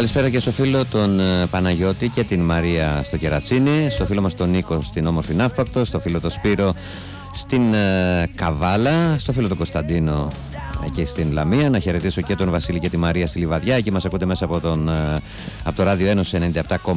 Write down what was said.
Καλησπέρα και στο φίλο τον Παναγιώτη και την Μαρία στο Κερατσίνι, στο φίλο μας τον Νίκο στην όμορφη Ναύπακτο, στο φίλο τον Σπύρο στην Καβάλα, στο φίλο τον Κωνσταντίνο εκεί στην Λαμία. Να χαιρετήσω και τον Βασίλη και τη Μαρία στη Λιβαδιά. Εκεί μας ακούτε μέσα από το Ράδιο Ένωση 97,1.